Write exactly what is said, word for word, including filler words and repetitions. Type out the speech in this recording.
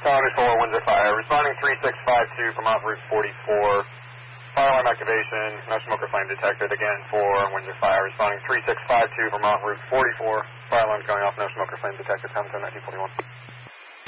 Foundry four, Windsor Fire. Responding three six five two from off route forty-four. Fire alarm activation, no smoke or flame detected. Again for Windsor Fire. Responding three six five two from off route forty-four. Fire alarm's going off, no smoke or flame detected. Hamilton nineteen forty-one.